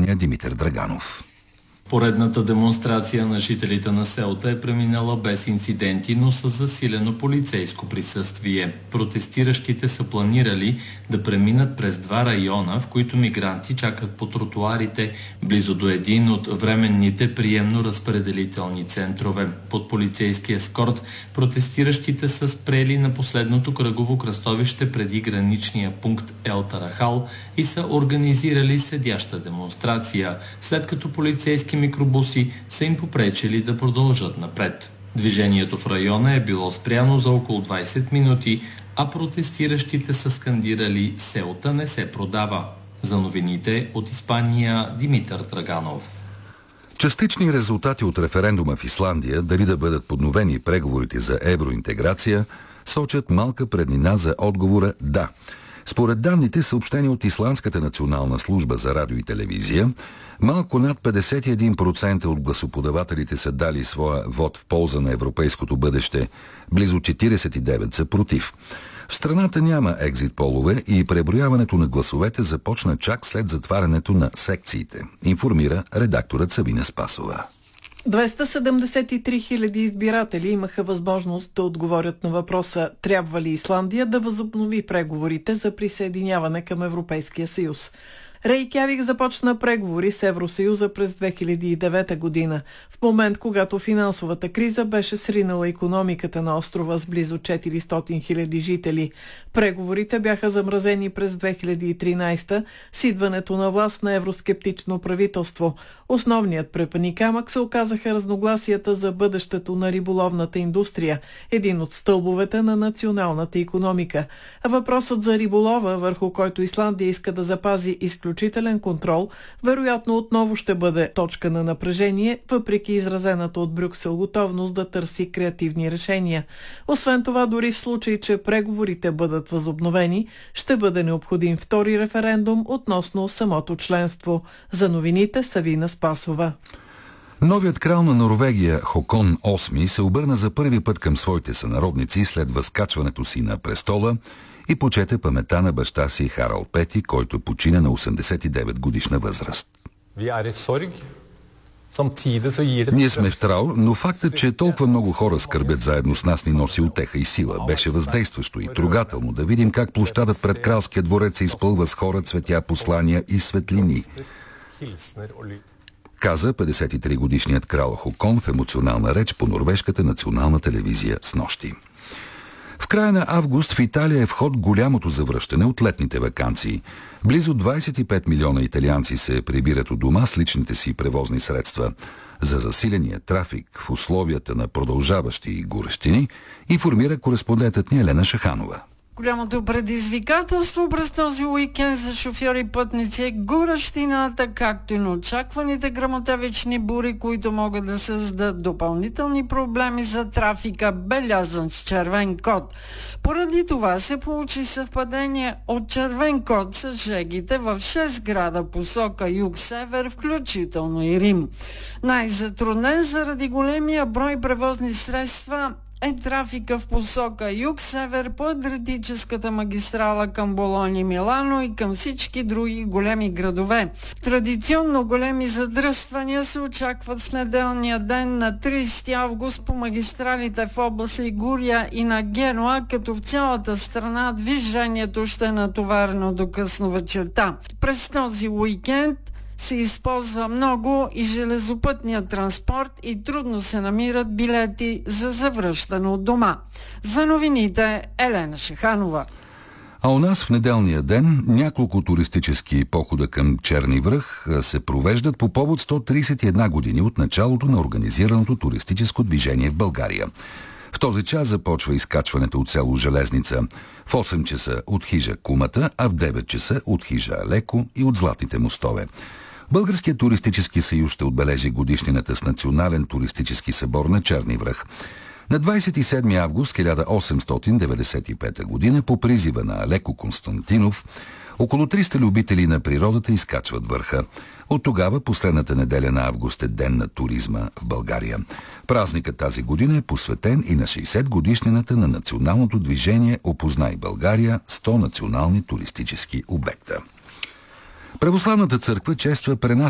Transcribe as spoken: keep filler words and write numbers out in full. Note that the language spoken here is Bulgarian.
Испания Димитър Драганов. Поредната демонстрация на жителите на Сеута е преминала без инциденти, но с засилено полицейско присъствие. Протестиращите са планирали да преминат през два района, в които мигранти чакат по тротуарите, близо до един от временните приемно-разпределителни центрове. Под полицейски ескорт протестиращите са спрели на последното кръгово кръстовище преди граничния пункт Ел Тарахал и са организирали седяща демонстрация, след като полицейски микробуси са им попречили да продължат напред. Движението в района е било спряно за около двайсет минути, а протестиращите са скандирали "Сеута не се продава". За новините от Испания Димитър Драганов. Частични резултати от референдума в Исландия, дали да бъдат подновени преговорите за евроинтеграция, сочат малка преднина за отговора "да". Според данните, съобщени от Исландската национална служба за радио и телевизия, малко над петдесет и един процента от гласоподавателите са дали своя вод в полза на европейското бъдеще, близо четирийсет и девет процента са против. В страната няма екзит полове и преброяването на гласовете започна чак след затварянето на секциите, информира редакторът Савина Спасова. двеста седемдесет и три хиляди избиратели имаха възможност да отговорят на въпроса трябва ли Исландия да възобнови преговорите за присъединяване към Европейския съюз. Рейкявик започна преговори с Евросъюза през две хиляди и девета година, в момент когато финансовата криза беше сринала икономиката на острова с близо четиристотин хиляди жители. Преговорите бяха замразени през две хиляди и тринайсета с идването на власт на евроскептично правителство. Основният препъни камък се оказаха разногласията за бъдещето на риболовната индустрия, един от стълбовете на националната икономика. Въпросът за риболова, върху който Исландия иска да запази изключителен контрол, вероятно отново ще бъде точка на напрежение, въпреки изразената от Брюксел готовност да търси креативни решения. Освен това, дори в случай, че преговорите бъдат възобновени, ще бъде необходим втори референдум относно самото членство. За новините Савина Спасова. Новият крал на Норвегия Хокон осми се обърна за първи път към своите сънародници след възкачването си на престола и почете паметта на баща си Харалд Пети, който почина на осемдесет и девет годишна възраст. Ние сме в траур, но фактът, че толкова много хора скърбят заедно с нас, ни носи утеха и сила. Беше въздействащо и трогателно да видим как площадът пред кралския дворец се изпълва с хора, цветя, послания и светлини, каза петдесет и три годишният крал Хокон в емоционална реч по норвежката национална телевизия снощи. В края на август в Италия е в ход голямото завръщане от летните ваканции. Близо двайсет и пет милиона италианци се прибират от дома с личните си превозни средства. За засиления трафик в условията на продължаващи горещини информира кореспондентът ни Елена Шаханова. Голямото предизвикателство през този уикенд за шофьори и пътници е горещината, както и на очакваните гръмотевични бури, които могат да създадат допълнителни проблеми за трафика, белязан с червен код. Поради това се получи съвпадение от червен код с жегите в шест града посока юг-север, включително и Рим. Най-затруднен заради големия брой превозни средства е трафика в посока юг-север по Адриатическата магистрала към Болоня и Милано и към всички други големи градове. Традиционно големи задръствания се очакват в неделния ден на трийсети август по магистралите в област Лигурия и на Генуа, като в цялата страна движението ще е натоварено до късно вечерта. През този уикенд се използва много и железопътния транспорт и трудно се намират билети за завръщане от дома. За новините Елена Шаханова. А у нас в неделния ден няколко туристически похода към Черни връх се провеждат по повод сто трийсет и една години от началото на организираното туристическо движение в България. В този час започва изкачването от село Железница. В осем часа от хижа Кумата, а в девет часа от хижа Алеко и от Златните мостове. Българският туристически съюз ще отбележи годишнината с Национален туристически събор на Черни връх. На двайсет и седми август хиляда осемстотин деветдесет и пета година по призива на Алеко Константинов около триста любители на природата изкачват върха. От тогава последната неделя на август е ден на туризма в България. Празникът тази година е посветен и на шейсет годишнината на националното движение "Опознай България" сто национални туристически обекта. Православната църква чества пренасяне